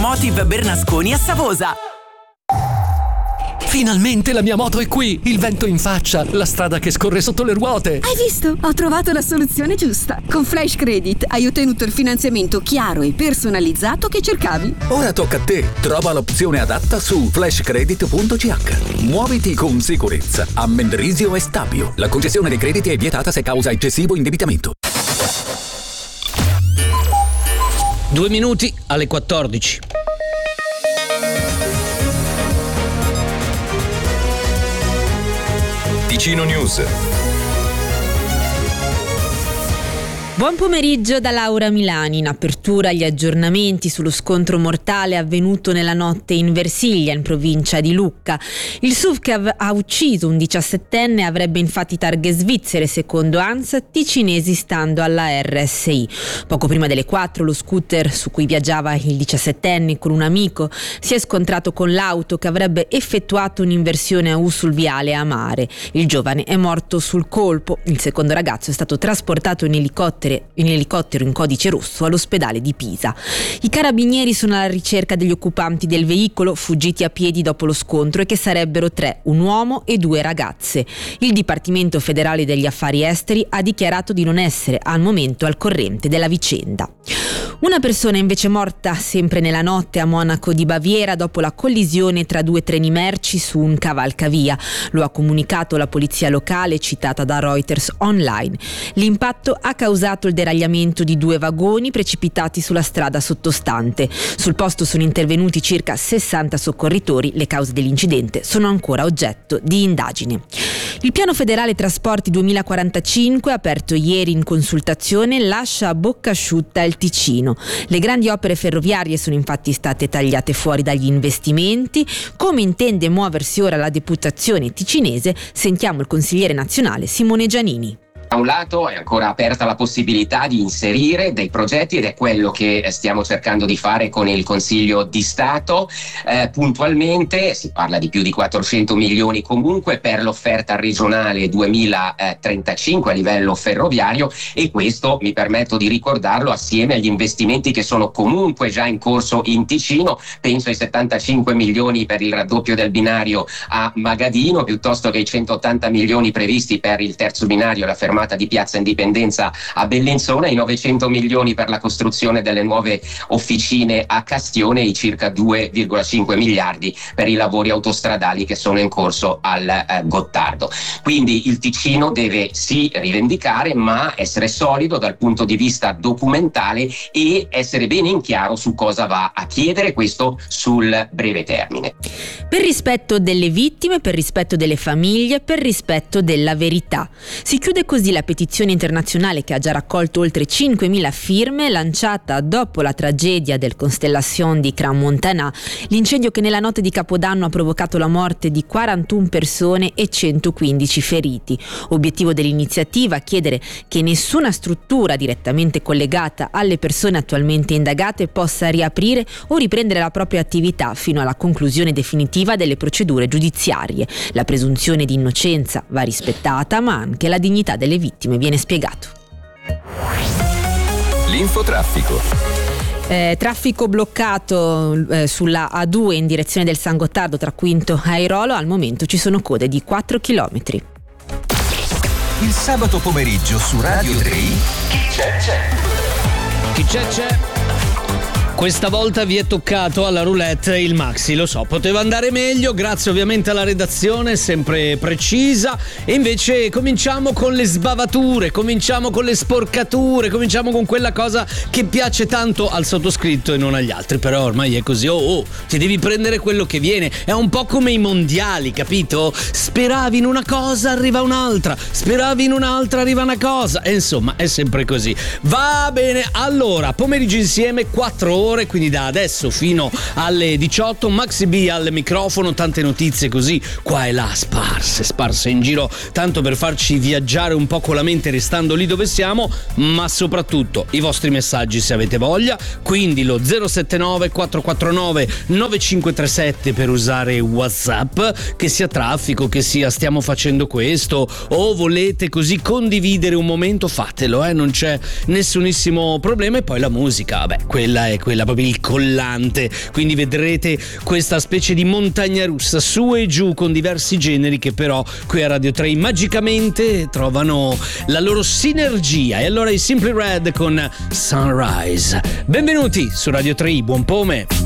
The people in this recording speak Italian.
Automotive Bernasconi a Savosa. Finalmente la mia moto è qui! Il vento in faccia, la strada che scorre sotto le ruote. Hai visto? Ho trovato la soluzione giusta. Con Flash Credit hai ottenuto il finanziamento chiaro e personalizzato che cercavi. Ora tocca a te. Trova l'opzione adatta su flashcredit.ch. Muoviti con sicurezza a Mendrisio e Stabio. La concessione dei crediti è vietata se causa eccessivo indebitamento. 2 minuti alle 14. Ticino News. Buon pomeriggio da Laura Milani. In apertura gli aggiornamenti sullo scontro mortale avvenuto nella notte in Versiglia, in provincia di Lucca. Il SUV che ha ucciso un 17enne avrebbe infatti targhe svizzere, secondo ANSA, ticinesi stando alla RSI. Poco prima delle 4 lo scooter su cui viaggiava il 17enne con un amico si è scontrato con l'auto che avrebbe effettuato un'inversione a U sul viale Amare. Il giovane è morto sul colpo. Il secondo ragazzo è stato trasportato in elicottero in codice rosso all'ospedale di Pisa. I carabinieri sono alla ricerca degli occupanti del veicolo fuggiti a piedi dopo lo scontro e che sarebbero 3, un uomo e 2 ragazze. Il Dipartimento federale degli affari esteri ha dichiarato di non essere al momento al corrente della vicenda. Una persona invece morta sempre nella notte a Monaco di Baviera dopo la collisione tra 2 treni merci su un cavalcavia. Lo ha comunicato la polizia locale citata da Reuters online. L'impatto ha causato il deragliamento di 2 vagoni precipitati sulla strada sottostante. Sul posto sono intervenuti circa 60 soccorritori. Le cause dell'incidente sono ancora oggetto di indagine. Il Piano Federale Trasporti 2045, aperto ieri in consultazione, lascia a bocca asciutta il Ticino. Le grandi opere ferroviarie sono infatti state tagliate fuori dagli investimenti. Come intende muoversi ora la deputazione ticinese? Sentiamo il consigliere nazionale Simone Giannini. Da un lato è ancora aperta la possibilità di inserire dei progetti ed è quello che stiamo cercando di fare con il Consiglio di Stato. Puntualmente si parla di più di 400 milioni comunque per l'offerta regionale 2035 a livello ferroviario, e questo mi permetto di ricordarlo assieme agli investimenti che sono comunque già in corso in Ticino. Penso ai 75 milioni per il raddoppio del binario a Magadino, piuttosto che i 180 milioni previsti per il terzo binario, la fermata di Piazza Indipendenza a Bellinzona, i 900 milioni per la costruzione delle nuove officine a Castione e i circa 2,5 miliardi per i lavori autostradali che sono in corso al Gottardo. Quindi il Ticino deve sì rivendicare, ma essere solido dal punto di vista documentale e essere bene in chiaro su cosa va a chiedere, questo sul breve termine. Per rispetto delle vittime, per rispetto delle famiglie, per rispetto della verità. Si chiude così la petizione internazionale che ha già raccolto oltre 5.000 firme, lanciata dopo la tragedia del Constellation di Crans-Montana, l'incendio che nella notte di Capodanno ha provocato la morte di 41 persone e 115 feriti. Obiettivo dell'iniziativa: chiedere che nessuna struttura direttamente collegata alle persone attualmente indagate possa riaprire o riprendere la propria attività fino alla conclusione definitiva delle procedure giudiziarie. La presunzione di innocenza va rispettata, ma anche la dignità delle vittime viene spiegato. L'infotraffico. Traffico bloccato sulla A2 in direzione del San Gottardo tra Quinto e Airolo. Al momento ci sono code di 4 chilometri. Il sabato pomeriggio su Radio 3 Chi c'è? Questa volta vi è toccato alla roulette il maxi, lo so, poteva andare meglio, grazie ovviamente alla redazione, sempre precisa, e invece cominciamo con le sbavature, cominciamo con le sporcature, cominciamo con quella cosa che piace tanto al sottoscritto e non agli altri, però ormai è così, ti devi prendere quello che viene, è un po' come i mondiali, capito? Speravi in una cosa, arriva un'altra, speravi in un'altra, arriva una cosa, e insomma è sempre così. Va bene, allora, pomeriggio insieme, 4 ore, quindi da adesso fino alle 18, Maxi B al microfono, tante notizie così qua e là sparse in giro, tanto per farci viaggiare un po' con la mente restando lì dove siamo, ma soprattutto i vostri messaggi se avete voglia, quindi lo 079 449 9537 per usare WhatsApp, che sia traffico, che sia stiamo facendo questo o volete così condividere un momento, fatelo, non c'è nessunissimo problema. E poi la musica, quella è quella quella proprio il collante, quindi vedrete questa specie di montagna russa su e giù con diversi generi che però qui a Radio 3 magicamente trovano la loro sinergia. E allora i Simply Red con Sunrise. Benvenuti su Radio 3, buon pome.